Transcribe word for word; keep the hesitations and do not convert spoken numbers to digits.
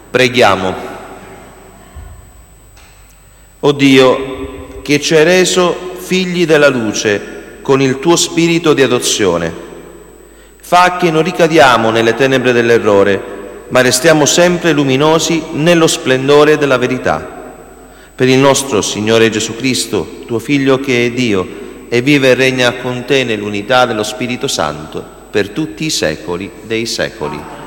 Preghiamo. O Dio, che ci hai reso figli della luce con il tuo spirito di adozione, fa che non ricadiamo nelle tenebre dell'errore, ma restiamo sempre luminosi nello splendore della verità. Per il nostro Signore Gesù Cristo, tuo Figlio che è Dio e vive e regna con te nell'unità dello Spirito Santo per tutti i secoli dei secoli.